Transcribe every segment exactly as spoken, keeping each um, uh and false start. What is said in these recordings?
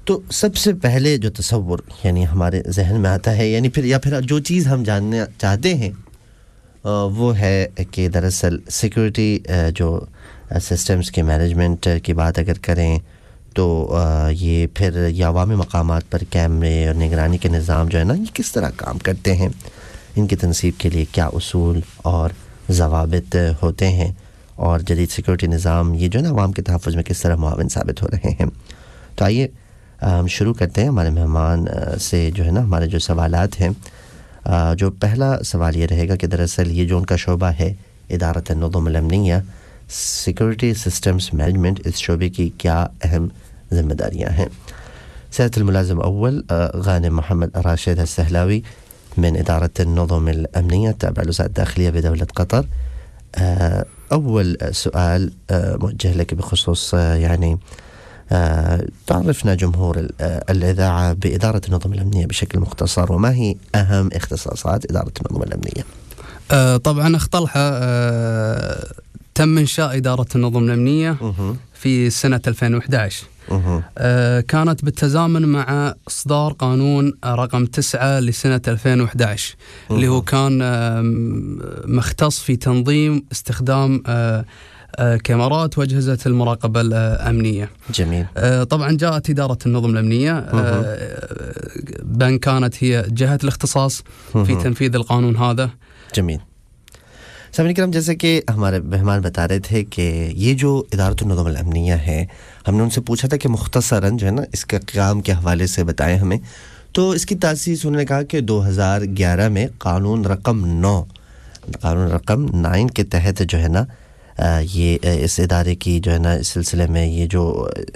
تو سب سے پہلے جو تصور یعنی ہمارے ذہن میں آتا ہے یعنی پھر یا پھر جو چیز ہم جاننا چاہتے ہیں وہ ہے کہ دراصل سیکورٹی جو سسٹمز کے مینجمنٹ کی بات اگر کریں تو یہ پھر یہ عوامی مقامات پر کیمرے اور نگرانی کے نظام جو ہے نا یہ کس طرح کام کرتے ہیں, ان کی تنصیب کے لیے کیا اصول اور ضوابط ہوتے ہیں, اور جدید سیکورٹی نظام یہ جو ہے نا عوام کے تحفظ میں کس طرح معاون ثابت ہو رہے ہیں. تو آئیے ہم شروع کرتے ہیں ہمارے مہمان سے جو ہے نا ہمارے جو سوالات ہیں. جو پہلا سوال یہ رہے گا کہ دراصل یہ جو ان کا شعبہ ہے ادارۃ النظم الامنیہ سیکورٹی سسٹمز مینجمنٹ, اس شعبے کی کیا اہم ذمہ داریاں ہیں. سیادة الملازم اول غانم محمد راشد السهلاوي من إدارة النظم الأمنية التابعة لوزارة الداخلية بدولة قطر. أول سؤال موجه لك بخصوص يعني تعرفنا جمهور الإذاعة بإدارة النظم الأمنية بشكل مختصر, وما هي أهم اختصاصات إدارة النظم الأمنية؟ طبعا أخ طلحة تم إنشاء إدارة النظم الأمنية في سنة ألفين وإحدى عشر. كانت بالتزامن مع إصدار قانون رقم تسعة لسنة ألفين وإحدى عشر اللي هو كان مختص في تنظيم استخدام كاميرات وأجهزة المراقبة الأمنية. جميل. طبعا جاءت إدارة النظم الأمنية بأن كانت هي جهة الاختصاص في تنفيذ القانون هذا. جميل. سامعین کرام, جیسے کہ ہمارے مہمان بتا رہے تھے کہ یہ جو ادارۃ النظم الامنیہ ہے, ہم نے ان سے پوچھا تھا کہ مختصراً جو ہے نا اس کے قیام کے حوالے سے بتائیں ہمیں. تو اس کی تاسیس انہوں نے کہا کہ دو ہزار گیارہ میں قانون رقم نو قانون رقم نائن کے تحت جو ہے نا یہ اس ادارے کی جو ہے نا اس سلسلے میں یہ جو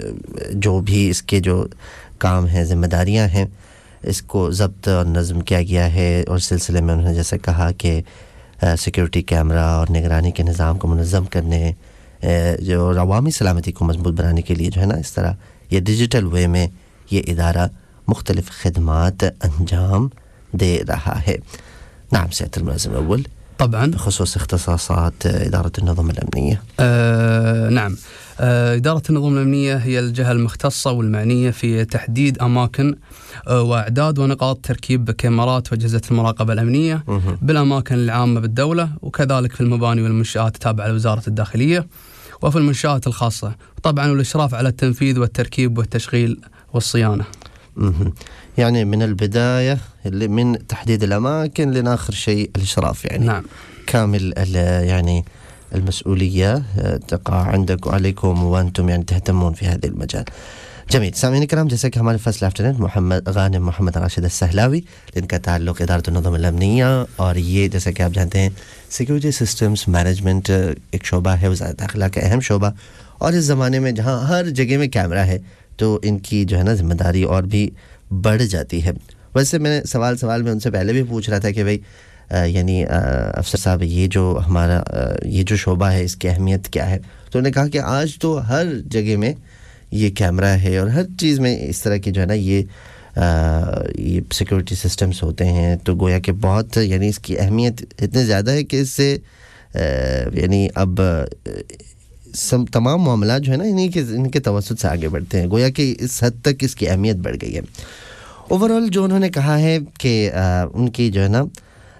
جو بھی اس کے جو کام ہیں ذمہ داریاں ہیں اس کو ضبط اور نظم کیا گیا ہے. اور اس سلسلے میں انہوں نے جیسے کہا کہ سیکورٹی کیمرہ اور نگرانی کے نظام کو منظم کرنے, جو عوامی سلامتی کو مضبوط بنانے کے لیے جو ہے نا اس طرح یہ ڈیجیٹل وے میں یہ ادارہ مختلف خدمات انجام دے رہا ہے. نعم سيادة الملازم الأول. طبعا بخصوص اختصاصات إدارة النظم الأمنية. آه نعم آه إدارة النظم الأمنية هي الجهة المختصة والمعنية في تحديد أماكن آه وإعداد ونقاط تركيب كاميرات وأجهزة المراقبة الأمنية بالأماكن العامة بالدولة, وكذلك في المباني والمنشآت التابعة لوزارة الداخلية وفي المنشآت الخاصة, طبعا والإشراف على التنفيذ والتركيب والتشغيل والصيانة. يعني من البداية اللي من تحديد الأماكن لآخر شيء الإشراف, يعني نعم كامل يعني المسؤولية تقع عندك وعليكم وأنتم يعني تهتمون في هذا المجال. جميل. سامعین کرام, جیسے کہ ہمارے فرسٹ لیفٹیننٹ محمد غانم محمد راشد السہلاوی جن کا تعلق ادارۃ النظم الامنیہ, اور یہ جیسے کہ آپ جانتے ہیں سیکورٹی سسٹمز مینجمنٹ ایک شعبہ ہے وزارت داخلہ کا اہم شعبہ, اور اس زمانے میں جہاں ہر جگہ میں کیمرہ ہے تو ان کی جو ہے نا ذمہ داری اور بھی بڑھ جاتی ہے. ویسے میں سوال سوال میں ان سے پہلے بھی پوچھ رہا تھا کہ بھئی یعنی افسر صاحب یہ جو ہمارا یہ جو شعبہ ہے اس کی اہمیت کیا ہے, تو انہوں نے کہا کہ آج تو ہر جگہ میں یہ کیمرہ ہے اور ہر چیز میں اس طرح کی جو ہے نا یہ یہ سیکورٹی سسٹمز ہوتے ہیں, تو گویا کہ بہت یعنی اس کی اہمیت اتنی زیادہ ہے کہ اس سے یعنی اب تمام معاملات جو ہے نا انہیں کے ان کے توسط سے آگے بڑھتے ہیں, گویا کہ اس حد تک اس کی اہمیت بڑھ گئی ہے. اوورآل جو انہوں نے کہا ہے کہ ان کی جو ہے نا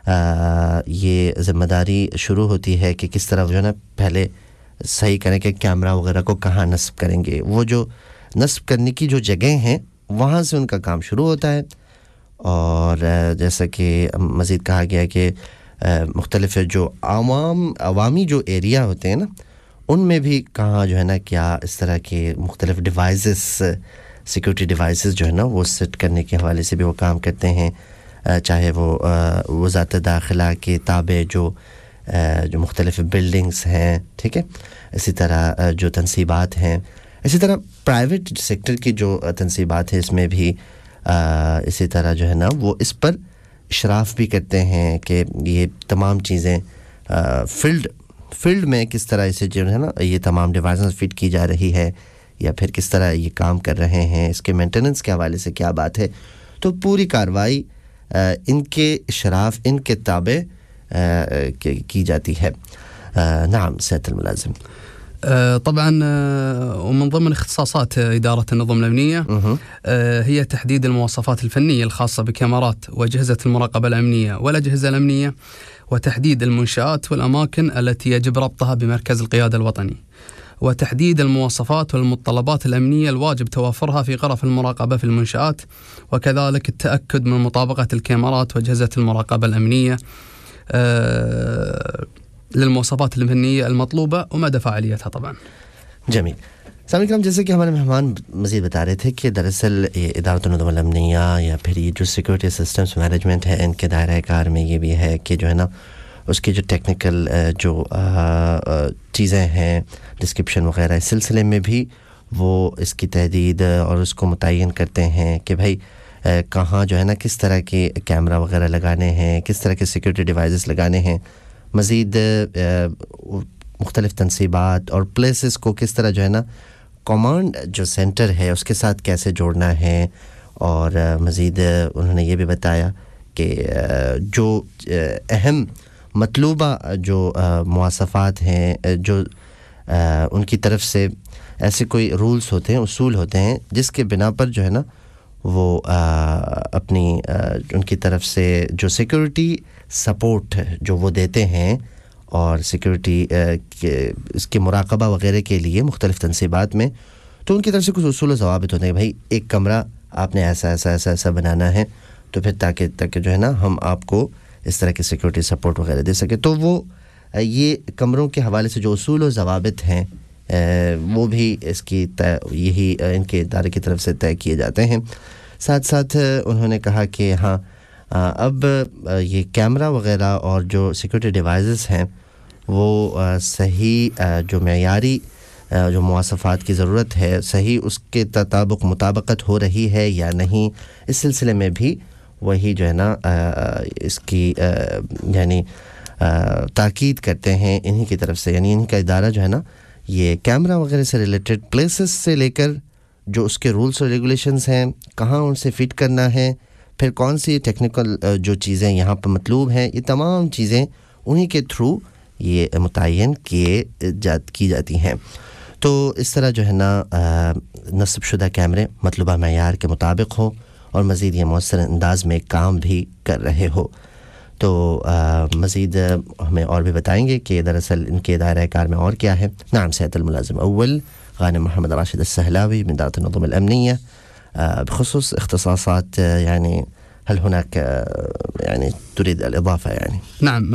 یہ ذمہ داری شروع ہوتی ہے کہ کس طرح جو ہے نا پہلے صحیح کریں کہ کیمرہ وغیرہ کو کہاں نصب کریں گے, وہ جو نصب کرنے کی جو جگہیں ہیں وہاں سے ان کا کام شروع ہوتا ہے. اور جیسا کہ مزید کہا گیا کہ مختلف جو عوام عوامی جو ایریا ہوتے ہیں نا ان میں بھی کہاں جو ہے نا کیا اس طرح کے مختلف ڈیوائسز سیکورٹی ڈیوائسز جو ہے نا وہ سیٹ کرنے کے حوالے سے بھی وہ کام کرتے ہیں, چاہے وہ وزارت داخلہ کے تابع جو جو مختلف بلڈنگز ہیں, ٹھیک ہے, اسی طرح جو تنصیبات ہیں, اسی طرح پرائیویٹ سیکٹر کی جو تنصیبات ہیں اس میں بھی اسی طرح جو ہے نا وہ اس پر اشراف بھی کرتے ہیں کہ یہ تمام چیزیں فیلڈ فیلڈ میں کس طرح اسے جو ہے نا یہ تمام ڈیوائسز فٹ کی جا رہی ہے یا پھر کس طرح یہ کام کر رہے ہیں, اس کے مینٹیننس کے حوالے سے کیا بات ہے. تو پوری کارروائی ان کے اشراف ان کے تابع کی جاتی ہے. نعم سيادة الملازم. طبعا ومن ضمن اختصاصات إدارة النظم الأمنية هي تحديد المواصفات الفنية الخاصة بكاميرات وأجهزة المراقبة الأمنية والأجهزة الأمنية، وتحديد المنشآت والأماكن التي يجب ربطها بمركز القيادة الوطني، وتحديد المواصفات والمتطلبات الأمنية الواجب توافرها في غرف المراقبة في المنشآت، وكذلك التأكد من مطابقة الكاميرات وأجهزة المراقبة الأمنية للمواصفات الفنية المطلوبة ومدى فاعليتها طبعا. جميل. سامعین کرام، جیسے کہ ہمارے مہمان مزید بتا رہے تھے کہ دراصل یہ ادارۃ النظم الامنیہ یا پھر یہ جو سیکورٹی سسٹمز مینجمنٹ ہے، ان کے دائرۂ کار میں یہ بھی ہے کہ جو ہے نا اس کی جو ٹیکنیکل جو چیزیں ہیں، ڈسکرپشن وغیرہ، اس سلسلے میں بھی وہ اس کی تحدید اور اس کو متعین کرتے ہیں کہ بھائی کہاں جو ہے نا کس طرح کے کیمرہ وغیرہ لگانے ہیں، کس طرح کے سیکورٹی ڈیوائسز لگانے ہیں، مزید مختلف تنصیبات اور پلیسز کو کس طرح جو ہے نا کمانڈ جو سینٹر ہے اس کے ساتھ کیسے جوڑنا ہے، اور مزید انہوں نے یہ بھی بتایا کہ جو اہم مطلوبہ جو مواصفات ہیں، جو ان کی طرف سے ایسے کوئی رولز ہوتے ہیں، اصول ہوتے ہیں جس کے بنا پر جو ہے نا وہ اپنی ان کی طرف سے جو سیکورٹی سپورٹ جو وہ دیتے ہیں اور سیکورٹی اس کے مراقبہ وغیرہ کے لیے مختلف تنصیبات میں، تو ان کی طرف سے کچھ اصول و ضوابط ہوتے ہیں کہ بھائی ایک کمرہ آپ نے ایسا ایسا ایسا ایسا بنانا ہے، تو پھر تاکہ تاکہ جو ہے نا ہم آپ کو اس طرح کی سیکورٹی سپورٹ وغیرہ دے سکے. تو وہ یہ کمروں کے حوالے سے جو اصول و ضوابط ہیں وہ بھی اس کی یہی ان کے ادارے کی طرف سے طے کیے جاتے ہیں. ساتھ ساتھ انہوں نے کہا کہ ہاں اب یہ کیمرہ وغیرہ اور جو سیکورٹی ڈیوائسز ہیں وہ صحیح جو معیاری جو مواصفات کی ضرورت ہے، صحیح اس کے تطابق مطابقت ہو رہی ہے یا نہیں، اس سلسلے میں بھی وہی جو ہے نا اس کی یعنی تاکید کرتے ہیں انہی کی طرف سے. یعنی ان کا ادارہ جو ہے نا یہ کیمرہ وغیرہ سے ریلیٹڈ پلیسز سے لے کر جو اس کے رولز اور ریگولیشنز ہیں، کہاں ان سے فٹ کرنا ہے، پھر کون سی ٹیکنیکل جو چیزیں یہاں پر مطلوب ہیں، یہ تمام چیزیں انہی کے تھرو یہ متعین کیے جات کی جاتی ہیں. تو اس طرح جو ہے نا نصب شدہ کیمرے مطلوبہ معیار کے مطابق ہوں اور مزید یہ مؤثر انداز میں کام بھی کر رہے ہو. تو مزید ہمیں اور بھی بتائیں گے کہ دراصل ان کے دائرۂ کار میں اور کیا ہے. نعم سیادة الملازم اول غانم محمد راشد السهلاوي من إدارة النظم الأمنية بخصوص اختصاصات، يعني هل هناك يعني تريد الإضافة؟ يعني نعم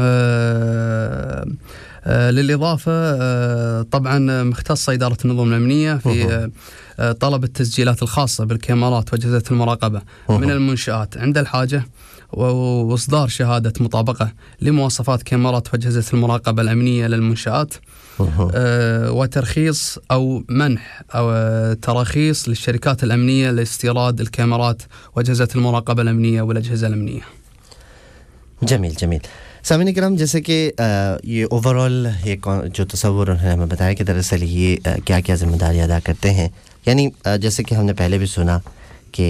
للإضافة طبعا مختصة إدارة النظم الأمنية في طلب التسجيلات الخاصة بالكاميرات وأجهزة المراقبة من المنشآت عند الحاجة، وإصدار شهادة مطابقة لمواصفات كاميرات وأجهزة المراقبة الأمنية للمنشآت، وترخيص أو منح أو تراخيص للشركات الأمنية لاستيراد الكاميرات وأجهزة المراقبة الأمنية والأجهزة الأمنية. جمیل جمیل. سامعین کرام، جیسے کہ یہ اوور آل یہ جو تصور انہوں نے ہمیں بتایا کہ دراصل یہ کیا کیا ذمہ داری ادا کرتے ہیں، یعنی جیسے کہ ہم نے پہلے بھی سنا کہ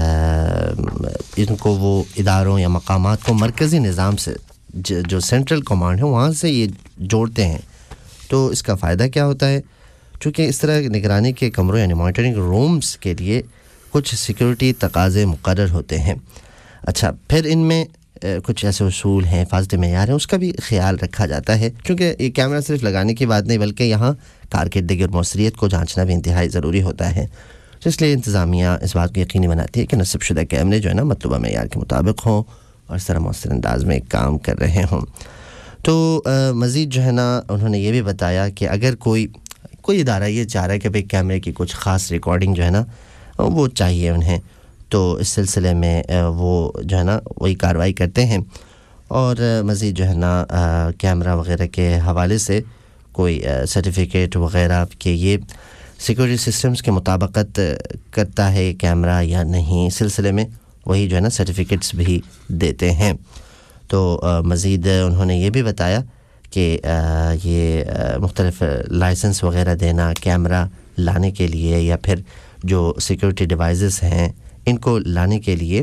ان کو وہ اداروں یا مقامات کو مرکزی نظام سے جو سینٹرل کمانڈ ہے وہاں سے یہ جوڑتے ہیں. تو اس کا فائدہ کیا ہوتا ہے؟ چونکہ اس طرح نگرانی کے کمروں یعنی مانیٹرنگ رومز کے لیے کچھ سیکورٹی تقاضے مقرر ہوتے ہیں. اچھا، پھر ان میں کچھ ایسے اصول ہیں، حفاظت معیار ہیں، اس کا بھی خیال رکھا جاتا ہے، کیونکہ یہ کیمرہ صرف لگانے کی بات نہیں بلکہ یہاں کارکردگی اور مؤثریت کو جانچنا بھی انتہائی ضروری ہوتا ہے. اس لیے انتظامیہ اس بات کو یقینی بناتی ہے کہ نصب شدہ کیمرے جو ہے نا مطلوبہ معیار کے مطابق ہوں اور اس طرح مؤثر انداز میں کام کر رہے ہوں. تو مزید جو ہے نا انہوں نے یہ بھی بتایا کہ اگر کوئی کوئی ادارہ یہ چاہ رہا ہے کہ بھئی کیمرے کی کچھ خاص ریکارڈنگ جو ہے نا وہ چاہیے انہیں، تو اس سلسلے میں وہ جو ہے نا وہی کارروائی کرتے ہیں. اور مزید جو ہے نا کیمرہ وغیرہ کے حوالے سے کوئی سرٹیفکیٹ وغیرہ کہ یہ سیکورٹی سسٹمز کے مطابقت کرتا ہے کیمرہ یا نہیں، سلسلے میں وہی جو ہے نا سرٹیفکیٹس بھی دیتے ہیں. تو مزید انہوں نے یہ بھی بتایا کہ یہ مختلف لائسنس وغیرہ دینا کیمرہ لانے کے لیے یا پھر جو سیکورٹی ڈیوائسز ہیں ان کو لانے کے لیے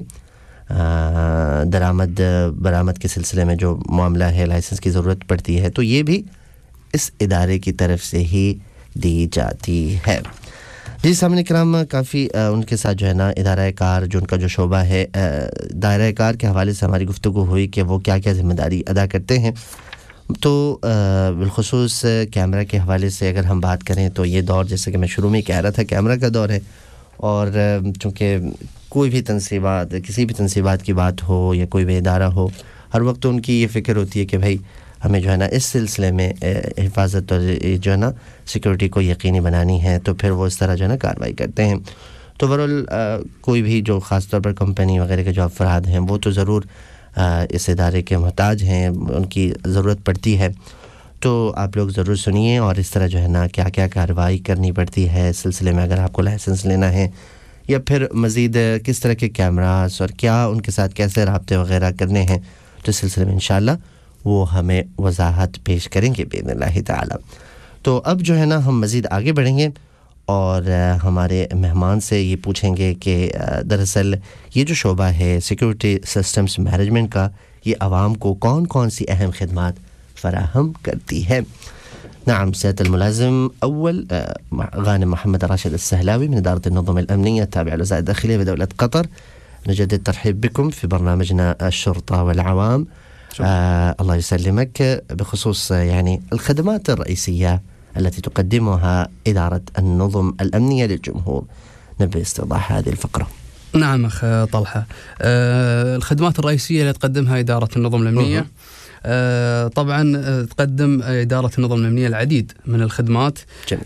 درآمد برآمد کے سلسلے میں جو معاملہ ہے لائسنس کی ضرورت پڑتی ہے، تو یہ بھی اس ادارے کی طرف سے ہی دی جاتی ہے. جی سامعین کرام, کافی ان کے ساتھ جو ہے نا ادارہ کار جو ان کا جو شعبہ ہے دائرہ کار کے حوالے سے ہماری گفتگو ہوئی کہ وہ کیا کیا ذمہ داری ادا کرتے ہیں. تو بالخصوص کیمرہ کے حوالے سے اگر ہم بات کریں تو یہ دور جیسے کہ میں شروع میں کہہ رہا تھا کیمرہ کا دور ہے, اور چونکہ کوئی بھی تنصیبات کسی بھی تنصیبات کی بات ہو یا کوئی بھی ادارہ ہو, ہر وقت ان کی یہ فکر ہوتی ہے کہ بھائی ہمیں جو ہے نا اس سلسلے میں حفاظت اور جو ہے نا سیکورٹی کو یقینی بنانی ہے, تو پھر وہ اس طرح جو ہے نا کارروائی کرتے ہیں. تو اوورآل کوئی بھی جو خاص طور پر کمپنی وغیرہ کے جو افراد ہیں وہ تو ضرور اس ادارے کے محتاج ہیں, ان کی ضرورت پڑتی ہے. تو آپ لوگ ضرور سنیے اور اس طرح جو ہے نا کیا کیا کارروائی کرنی پڑتی ہے اس سلسلے میں اگر آپ کو لائسنس لینا ہے, یا پھر مزید کس طرح کے کیمراز اور کیا ان کے ساتھ کیسے رابطے وغیرہ کرنے ہیں, تو اس سلسلے میں انشاءاللہ وہ ہمیں وضاحت پیش کریں گے باذن اللہ تعالی. تو اب جو ہے نا ہم مزید آگے بڑھیں گے اور ہمارے مہمان سے یہ پوچھیں گے کہ دراصل یہ جو شعبہ ہے سیکورٹی سسٹمز مینجمنٹ کا, یہ عوام کو کون کون سی اہم خدمات فراہم کرتی ہے. نعم سيادة الملازم أول غانم محمد راشد السهلاوي من إدارة النظم الأمنية التابعة لوزارة الداخلية بدولة قطر, نجدد الترحيب بكم في برنامجنا الشرطة والعوام. آه الله يسلمك. بخصوص يعني الخدمات الرئيسية التي تقدمها إدارة النظم الأمنية للجمهور, نبي استوضاح هذه الفقرة. نعم أخ طلحة, آه الخدمات الرئيسية اللي تقدمها إدارة النظم الأمنية آه طبعا تقدم إدارة النظم الأمنية العديد من الخدمات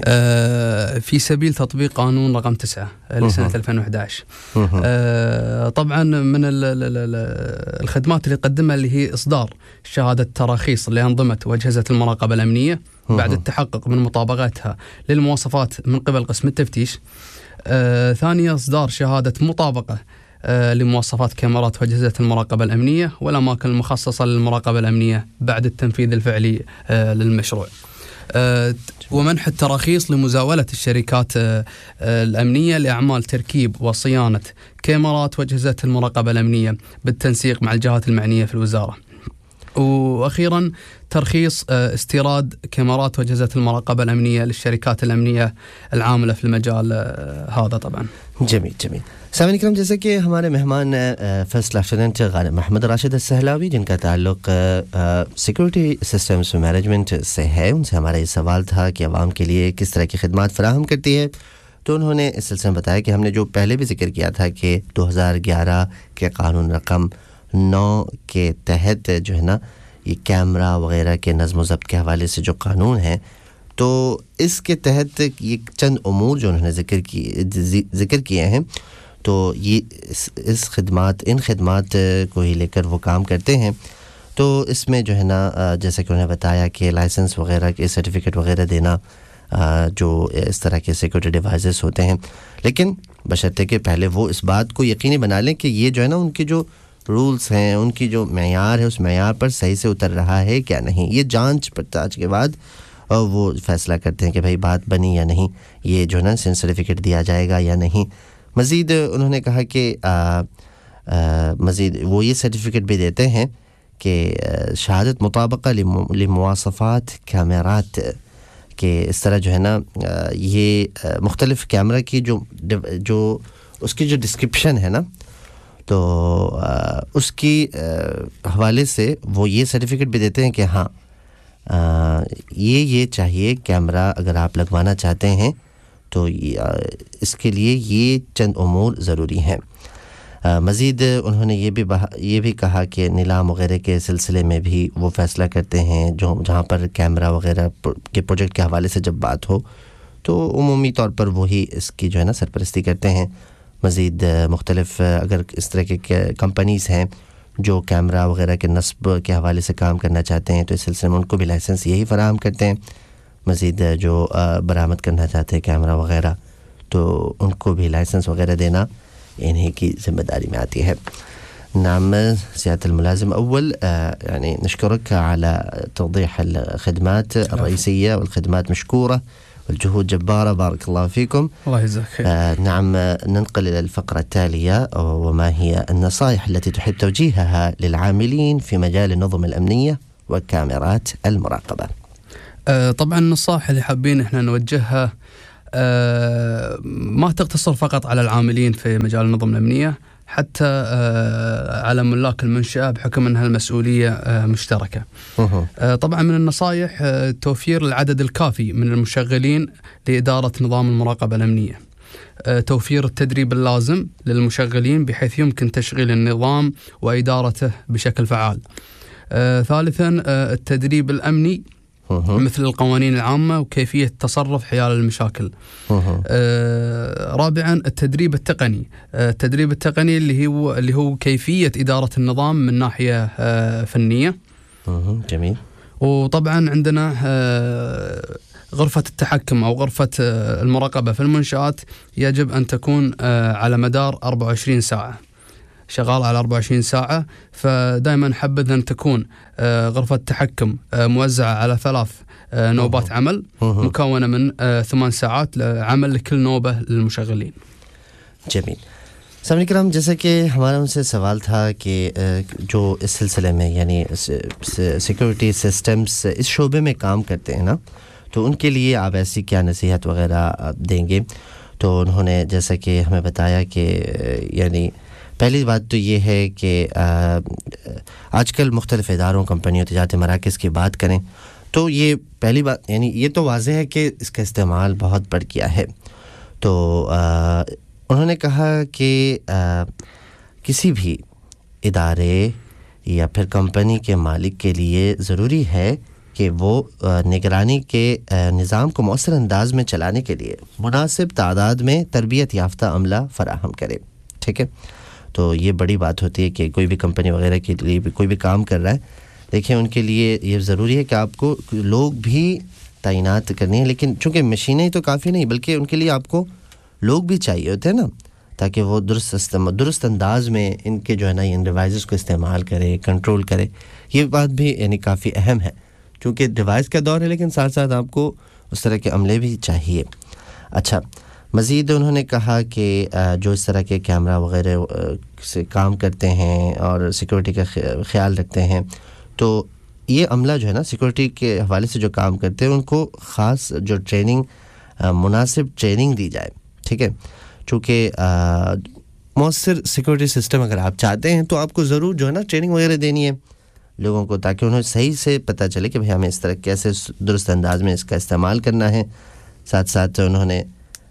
آه في سبيل تطبيق قانون رقم تسعة لسنة ألفين وإحدى عشر. آه طبعا من ال ال الخدمات اللي تقدمها اللي هي إصدار شهادة تراخيص لأنظمة وأجهزة المراقبة الأمنية بعد التحقق من مطابقتها للمواصفات من قبل قسم التفتيش. آه ثانيا إصدار شهادة مطابقة آه لمواصفات كاميرات وأجهزة المراقبة الأمنية والأماكن المخصصة للمراقبة الأمنية بعد التنفيذ الفعلي آه للمشروع. آه ومنح التراخيص لمزاولة الشركات آه الأمنية لأعمال تركيب وصيانة كاميرات وأجهزة المراقبة الأمنية بالتنسيق مع الجهات المعنية في الوزارة. وأخيرا ترخيص استيراد كاميرات وأجهزة المراقبة الأمنية للشركات الأمنية العاملة في المجال هذا. طبعا جميل جميل. سامعین اکرام, جیسے کہ ہمارے مہمان فرسٹ لیفٹیننٹ غانم محمد راشد السہلاوی جن کا تعلق سیکورٹی سسٹمز مینجمنٹ سے ہے, ان سے ہمارا یہ سوال تھا کہ عوام کے لیے کس طرح کی خدمات فراہم کرتی ہے. تو انہوں نے اس سلسلے میں بتایا کہ ہم نے جو پہلے بھی ذکر کیا تھا کہ دو ہزار گیارہ کے قانون رقم نو کے تحت جو ہے نا یہ کیمرہ وغیرہ کے نظم و ضبط کے حوالے سے جو قانون ہے, تو اس کے تحت یہ چند امور جو انہوں نے ذکر کی ذکر کیے ہیں, تو یہ اس, اس خدمات ان خدمات کو ہی لے کر وہ کام کرتے ہیں. تو اس میں جو ہے نا جیسا کہ انہوں نے بتایا کہ لائسنس وغیرہ کے سرٹیفکیٹ وغیرہ دینا جو اس طرح کے سیکورٹی ڈیوائسز ہوتے ہیں, لیکن بشرطے کہ پہلے وہ اس بات کو یقینی بنا لیں کہ یہ جو ہے نا ان کی جو رولز ہیں, ان کی جو معیار ہے اس معیار پر صحیح سے اتر رہا ہے کیا نہیں. یہ جانچ پڑتاچ کے بعد وہ فیصلہ کرتے ہیں کہ بھائی بات بنی یا نہیں, یہ جو ہے نا سرٹیفکیٹ دیا جائے گا یا نہیں. مزید انہوں نے کہا کہ آ, آ, مزید وہ یہ سرٹیفکیٹ بھی دیتے ہیں کہ شہادت مطابقہ لمواصفات کیمرات, کہ اس طرح جو ہے نا یہ مختلف کیمرہ کی جو جو اس کی جو ڈسکرپشن ہے نا, تو اس کی حوالے سے وہ یہ سرٹیفکیٹ بھی دیتے ہیں کہ ہاں یہ یہ چاہیے کیمرہ اگر آپ لگوانا چاہتے ہیں تو اس کے لیے یہ چند امور ضروری ہیں. مزید انہوں نے یہ بھی یہ بھی کہا کہ نیلام وغیرہ کے سلسلے میں بھی وہ فیصلہ کرتے ہیں, جو جہاں پر کیمرہ وغیرہ کے پروجیکٹ کے حوالے سے جب بات ہو تو عمومی طور پر وہی اس کی جو ہے نا سرپرستی کرتے ہیں. مزید مختلف اگر اس طرح کے کمپنیز ہیں جو کیمرہ وغیرہ کے نصب کے حوالے سے کام کرنا چاہتے ہیں, تو اس سلسلے میں ان کو بھی لائسنس یہی فراہم کرتے ہیں. مزید جو برآمد کرنا چاہتے ہیں کیمرہ وغیرہ, تو ان کو بھی لائسنس وغیرہ دینا انہیں کی ذمہ داری میں آتی ہے. نعم سيادة الملازم, أول يعني نشكرك على توضيح الخدمات الرئيسية, والخدمات مشكورة والجهود جبارة, بارك الله فيكم. الله يجزاك خير. نعم, ننقل إلى الفقرة التالية, وما هي النصائح التي تحب توجيهها للعاملين في مجال النظم الأمنية وكاميرات المراقبة؟ آه طبعا النصائح اللي حابين احنا نوجهها آه ما تقتصر فقط على العاملين في مجال النظم الأمنية، حتى آه على ملاك المنشأة بحكم أنها المسؤولية آه مشتركة. آه طبعا من النصائح آه توفير العدد الكافي من المشغلين لإدارة نظام المراقبة الأمنية، آه توفير التدريب اللازم للمشغلين بحيث يمكن تشغيل النظام وإدارته بشكل فعال. آه ثالثا آه التدريب الأمني مثل القوانين العامة وكيفية التصرف حيال المشاكل. آه رابعا التدريب التقني، آه التدريب التقني اللي هو اللي هو كيفية إدارة النظام من ناحية آه فنية. جميل. وطبعا عندنا آه غرفة التحكم أو غرفة آه المراقبة في المنشآت يجب أن تكون آه على مدار أربعة وعشرين ساعة، شغال على أربعة وعشرين ساعة. فدائما حبذ أن تكون آه غرفة التحكم آه موزعة على ثلاث آه نوبات عمل مكونة من آه ثمان ساعات عمل لكل نوبة للمشغلين. جميل. سامعین کرام، جیسا کہ ہمارا ان سے سوال تھا کہ جو اس سلسلے میں یعنی سیکورٹی سسٹمز اس شعبے میں کام کرتے ہیں نا، تو ان کے لیے آپ ایسی کیا نصیحت وغیرہ دیں گے؟ تو انہوں نے جیسا کہ ہمیں بتایا کہ یعنی پہلی بات تو یہ ہے کہ آج کل مختلف اداروں، کمپنیوں، تجارتی مراکز کی بات کریں تو یہ پہلی بات یعنی یہ تو واضح ہے کہ اس کا استعمال بہت بڑھ گیا ہے. تو انہوں نے کہا کہ کسی بھی ادارے یا پھر کمپنی کے مالک کے لیے ضروری ہے کہ وہ نگرانی کے نظام کو مؤثر انداز میں چلانے کے لیے مناسب تعداد میں تربیت یافتہ عملہ فراہم کرے. ٹھیک ہے، تو یہ بڑی بات ہوتی ہے کہ کوئی بھی کمپنی وغیرہ کے لیے بھی کوئی بھی کام کر رہا ہے، دیکھیں ان کے لیے یہ ضروری ہے کہ آپ کو لوگ بھی تعینات کرنی ہیں، لیکن چونکہ مشینیں تو کافی نہیں بلکہ ان کے لیے آپ کو لوگ بھی چاہیے ہوتے ہیں نا، تاکہ وہ درست درست انداز میں ان کے جو ہے نا ان ڈیوائسز کو استعمال کرے، کنٹرول کرے. یہ بات بھی یعنی کافی اہم ہے کیونکہ ڈیوائس کا دور ہے، لیکن ساتھ ساتھ آپ کو اس طرح کے عملے بھی چاہیے. اچھا، مزید انہوں نے کہا کہ جو اس طرح کے کیمرہ وغیرہ سے کام کرتے ہیں اور سیکورٹی کا خیال رکھتے ہیں، تو یہ عملہ جو ہے نا سیکورٹی کے حوالے سے جو کام کرتے ہیں ان کو خاص جو ٹریننگ، مناسب ٹریننگ دی جائے. ٹھیک ہے، چونکہ مؤثر سیکورٹی سسٹم اگر آپ چاہتے ہیں تو آپ کو ضرور جو ہے نا ٹریننگ وغیرہ دینی ہے لوگوں کو، تاکہ انہیں صحیح سے پتہ چلے کہ بھئی ہمیں اس طرح کیسے درست انداز میں اس کا استعمال کرنا ہے. ساتھ ساتھ انہوں نے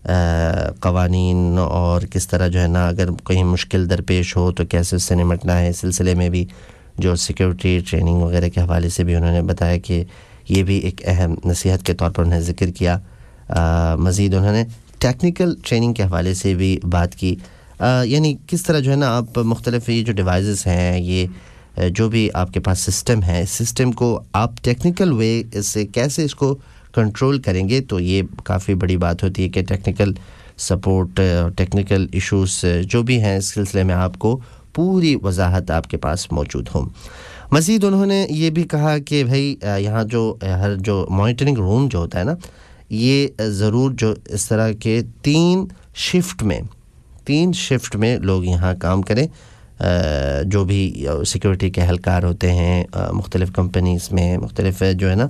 قوانین اور کس طرح جو ہے نا اگر کہیں مشکل درپیش ہو تو کیسے اس سے نمٹنا ہے، اس سلسلے میں بھی جو سیکورٹی ٹریننگ وغیرہ کے حوالے سے بھی انہوں نے بتایا کہ یہ بھی ایک اہم نصیحت کے طور پر انہوں نے ذکر کیا. مزید انہوں نے ٹیکنیکل ٹریننگ کے حوالے سے بھی بات کی، یعنی کس طرح جو ہے نا آپ مختلف یہ جو ڈیوائسز ہیں، یہ جو بھی آپ کے پاس سسٹم ہے، اس سسٹم کو آپ ٹیکنیکل وے سے کیسے اس کو کنٹرول کریں گے. تو یہ کافی بڑی بات ہوتی ہے کہ ٹیکنیکل سپورٹ، ٹیکنیکل ایشوز جو بھی ہیں اس سلسلے میں آپ کو پوری وضاحت آپ کے پاس موجود ہوں. مزید انہوں نے یہ بھی کہا کہ بھائی یہاں جو ہر جو مانیٹرنگ روم جو ہوتا ہے نا، یہ ضرور جو اس طرح کے تین شفٹ میں تین شفٹ میں لوگ یہاں کام کریں، جو بھی سیکورٹی کے اہلکار ہوتے ہیں مختلف کمپنیز میں، مختلف جو ہے نا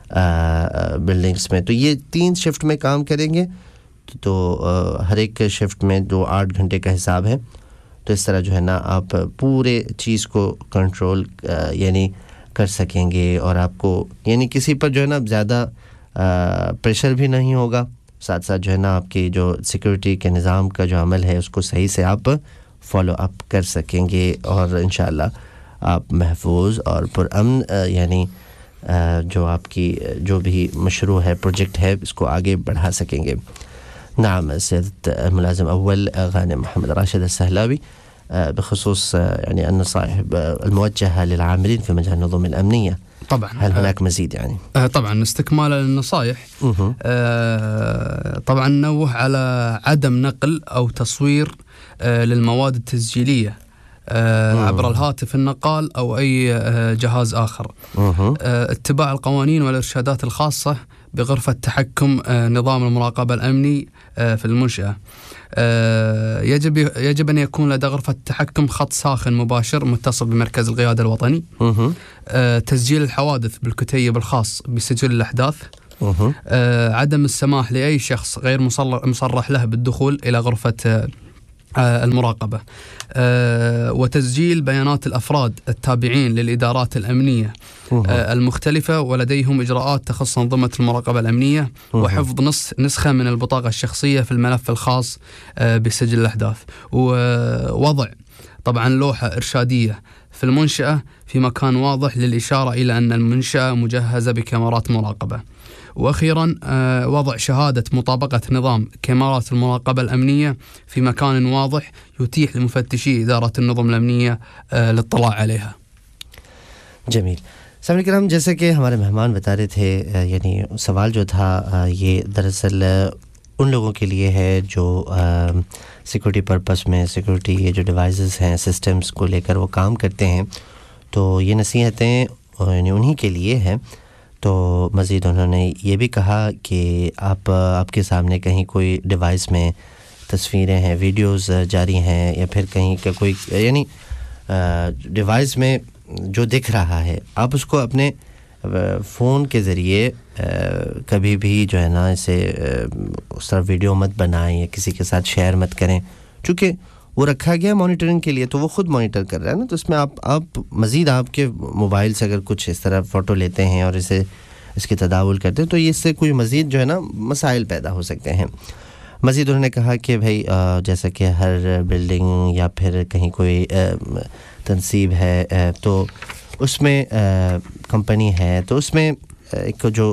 بلڈنگس میں، تو یہ تین شفٹ میں کام کریں گے. تو ہر ایک شفٹ میں جو آٹھ گھنٹے کا حساب ہے، تو اس طرح جو ہے نا آپ پورے چیز کو کنٹرول یعنی کر سکیں گے، اور آپ کو یعنی کسی پر جو ہے نا زیادہ پریشر بھی نہیں ہوگا. ساتھ ساتھ جو ہے نا آپ کی جو سیکورٹی کے نظام کا جو عمل ہے اس کو صحیح سے آپ فالو اپ کر سکیں گے، اور انشاءاللہ آپ محفوظ اور پرامن یعنی جو آپ کی جو بھی مشروع ہے، پروجیکٹ ہے، اس کو آگے بڑھا سکیں گے. نعم سيادة الملازم أول غانم محمد راشد السهلاوي بخصوص يعني النصائح الموجهة للعاملين في مجال النظم الأمنية. طبعا هل هناك مزيد يعني؟ طبعا استكمالا للنصائح، طبعا نوه على عدم نقل أو تصوير للمواد التسجيلية عبر الهاتف النقال أو أي جهاز آخر. اتباع القوانين والإرشادات الخاصة بغرفة تحكم نظام المراقبة الأمني في المنشأة. يجب يجب أن يكون لدى غرفة التحكم خط ساخن مباشر متصل بمركز القيادة الوطني. تسجيل الحوادث بالكتيب الخاص بسجل الأحداث. عدم السماح لأي شخص غير مصرح له بالدخول إلى غرفة المراقبة. وتسجيل بيانات الأفراد التابعين للإدارات الأمنية المختلفة ولديهم إجراءات تخص أنظمة المراقبة الأمنية، وحفظ نص نسخة من البطاقة الشخصية في الملف الخاص بسجل الأحداث، ووضع طبعا لوحة إرشادية في المنشأة في مكان واضح للإشارة إلى أن المنشأة مجهزة بكاميرات مراقبة. وأخيرا وضع شهادة مطابقة نظام كاميرات المراقبة الأمنية في مكان واضح يتيح لمفتشي إدارة النظم الأمنية الاطلاع عليها. جمیل. سامعین کرام، جیسے کہ ہمارے مہمان بتا رہے تھے، یعنی سوال جو تھا یہ دراصل ان لوگوں کے لیے ہے جو سیکورٹی پرپس میں سیکورٹی یہ جو ڈیوائسز ہیں سسٹمز کو لے کر وہ کام کرتے ہیں، تو یہ نصیحتیں یعنی انہی کے لیے ہیں. تو مزید انہوں نے یہ بھی کہا کہ آپ آپ کے سامنے کہیں کوئی ڈیوائس میں تصویریں ہیں، ویڈیوز جاری ہیں، یا پھر کہیں کا کوئی یعنی ڈیوائس میں جو دکھ رہا ہے، آپ اس کو اپنے فون کے ذریعے کبھی بھی جو ہے نا اسے اس طرح ویڈیو مت بنائیں یا کسی کے ساتھ شیئر مت کریں، چونکہ وہ رکھا گیا مانیٹرنگ کے لیے، تو وہ خود مانیٹر کر رہا ہے نا. تو اس میں آپ آپ مزید آپ کے موبائل سے اگر کچھ اس طرح فوٹو لیتے ہیں اور اسے اس کی تداول کرتے ہیں تو اس سے کوئی مزید جو ہے نا مسائل پیدا ہو سکتے ہیں. مزید انہوں نے کہا کہ بھائی جیسا کہ ہر بلڈنگ یا پھر کہیں کوئی تنصیب ہے تو اس میں کمپنی ہے تو اس میں ایک جو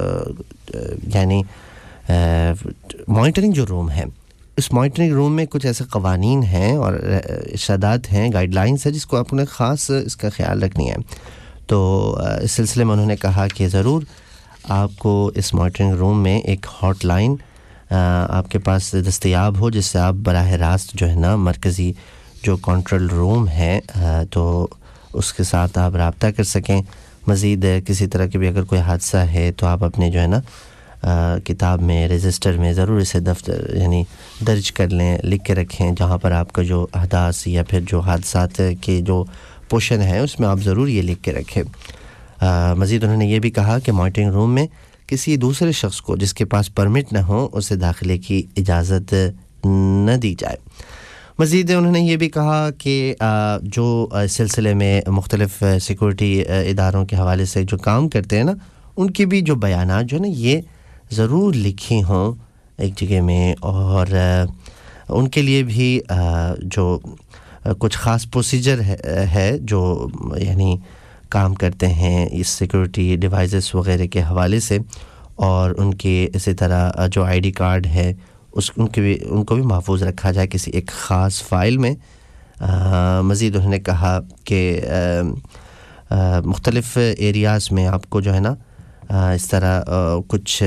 یعنی مانیٹرنگ جو روم ہے، اس مانیٹرنگ روم میں کچھ ایسے قوانین ہیں اور ارشادات ہیں، گائیڈ لائنس ہیں جس کو آپ نے خاص اس کا خیال رکھنی ہے. تو اس سلسلے میں انہوں نے کہا کہ ضرور آپ کو اس مانیٹرنگ روم میں ایک ہاٹ لائن آپ کے پاس دستیاب ہو، جس سے آپ براہ راست جو ہے نا مرکزی جو کنٹرول روم ہے تو اس کے ساتھ آپ رابطہ کر سکیں. مزید کسی طرح کے بھی اگر کوئی حادثہ ہے تو آپ اپنے جو ہے نا کتاب میں رجسٹر میں ضرور اسے دفتر یعنی درج کر لیں، لکھ کے رکھیں، جہاں پر آپ کا جو احداث یا پھر جو حادثات کے جو پوشن ہے اس میں آپ ضرور یہ لکھ کے رکھیں. مزید انہوں نے یہ بھی کہا کہ مانیٹرنگ روم میں کسی دوسرے شخص کو جس کے پاس پرمٹ نہ ہو اسے داخلے کی اجازت نہ دی جائے. مزید انہوں نے یہ بھی کہا کہ جو اس سلسلے میں مختلف سیکورٹی اداروں کے حوالے سے جو کام کرتے ہیں نا، ان کی بھی جو بیانات جو ہے نا یہ ضرور لکھی ہوں ایک جگہ میں، اور ان کے لیے بھی جو کچھ خاص پروسیجر ہے جو یعنی کام کرتے ہیں اس سیکورٹی ڈیوائسز وغیرہ کے حوالے سے، اور ان کے اسی طرح جو آئی ڈی کارڈ ہے اس ان کے بھی ان کو بھی محفوظ رکھا جائے کسی ایک خاص فائل میں. مزید انہوں نے کہا کہ مختلف ایریاز میں آپ کو جو ہے نا اس طرح کچھ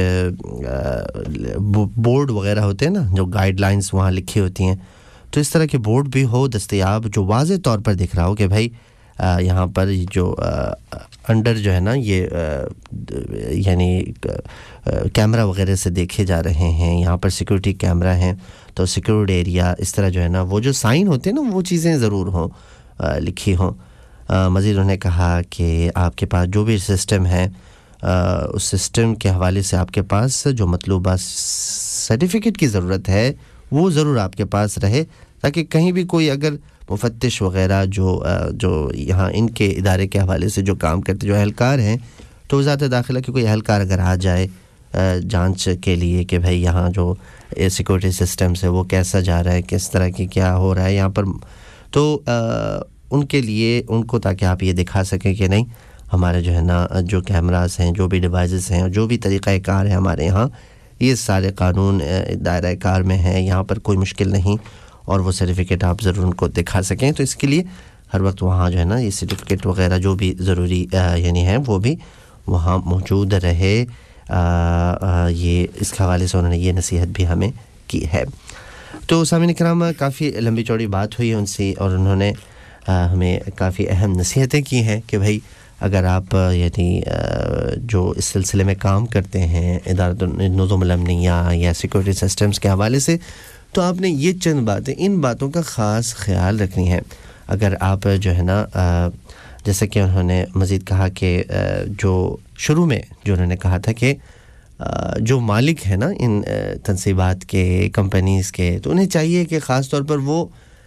بورڈ وغیرہ ہوتے ہیں نا جو گائیڈ لائنس وہاں لکھی ہوتی ہیں، تو اس طرح کے بورڈ بھی ہو دستیاب جو واضح طور پر دکھ رہا ہو کہ بھائی یہاں پر جو انڈر جو ہے نا یہ یعنی کیمرہ وغیرہ سے دیکھے جا رہے ہیں، یہاں پر سیکورٹی کیمرہ ہیں تو سیکورڈ ایریا، اس طرح جو ہے نا وہ جو سائن ہوتے ہیں نا وہ چیزیں ضرور ہوں لکھی ہوں. مزید انہوں نے کہا کہ آپ کے پاس جو بھی سسٹم ہے اس سسٹم کے حوالے سے آپ کے پاس جو مطلوبہ سرٹیفکیٹ کی ضرورت ہے وہ ضرور آپ کے پاس رہے، تاکہ کہیں بھی کوئی اگر مفتش وغیرہ جو جو یہاں ان کے ادارے کے حوالے سے جو کام کرتے جو اہلکار ہیں، تو وزارت داخلہ کے کوئی اہلکار اگر آ جائے جانچ کے لیے کہ بھائی یہاں جو سیکورٹی سسٹمز ہے وہ کیسا جا رہا ہے، کس طرح کی کیا ہو رہا ہے یہاں پر، تو ان کے لیے ان کو تاکہ آپ یہ دکھا سکیں کہ نہیں ہمارے جو ہے نا جو کیمراز ہیں، جو بھی ڈیوائسز ہیں، جو بھی طریقہ کار ہے ہمارے یہاں یہ سارے قانون دائرہ کار میں ہیں، یہاں پر کوئی مشکل نہیں، اور وہ سرٹیفکیٹ آپ ضرور ان کو دکھا سکیں. تو اس کے لیے ہر وقت وہاں جو ہے نا یہ سرٹیفکیٹ وغیرہ جو بھی ضروری یعنی ہے وہ بھی وہاں موجود رہے. یہ اس کے حوالے سے انہوں نے یہ نصیحت بھی ہمیں کی ہے. تو سامعین کرام کافی لمبی چوڑی بات ہوئی ان سے، اور انہوں نے ہمیں کافی اہم نصیحتیں کی ہیں کہ بھائی اگر آپ یعنی جو اس سلسلے میں کام کرتے ہیں ادارۃ النظم الامنیہ یا سیکورٹی سسٹمز کے حوالے سے تو آپ نے یہ چند باتیں ان باتوں کا خاص خیال رکھنی ہے. اگر آپ جو ہے نا جیسا کہ انہوں نے مزید کہا کہ جو شروع میں جو انہوں نے کہا تھا کہ جو مالک ہیں نا ان تنصیبات کے کمپنیز کے تو انہیں چاہیے کہ خاص طور پر وہ